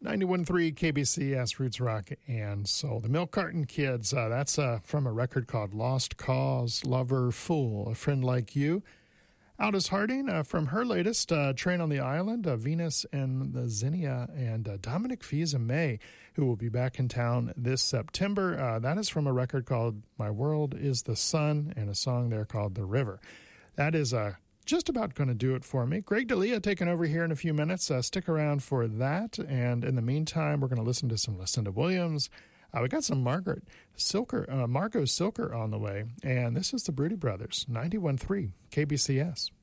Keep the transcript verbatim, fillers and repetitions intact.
ninety-one point three K B C S Roots Rock and Soul. The Milk Carton Kids, uh, that's uh, from a record called Lost Cause, Lover, Fool, A Friend Like You. Aldous Harding uh, from her latest uh, Train on the Island, uh, Venus and the Zinnia, and uh, Dominic Fils-Aimé, who will be back in town this September. Uh, that is from a record called My World is the Sun and a song there called The River. That is uh, just about going to do it for me. Greg D'Elia taking over here in a few minutes. Uh, stick around for that. And in the meantime, we're going to listen to some Lucinda Williams. Uh, we got some Margaret Silker, uh, Margot Silker on the way. And this is the Broody Brothers, ninety-one point three K B C S.